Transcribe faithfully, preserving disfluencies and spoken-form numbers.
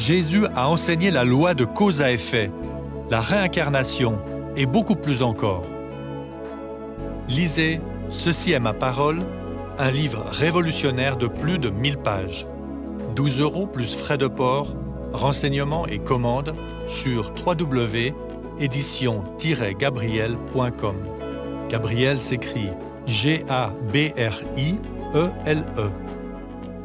Jésus a enseigné la loi de cause à effet, la réincarnation et beaucoup plus encore. Lisez « Ceci est ma parole », un livre révolutionnaire de plus de mille pages. douze euros plus frais de port, renseignements et commandes sur w w w point édition tiret gabriel point com. Gabriel s'écrit G A B R I E L E.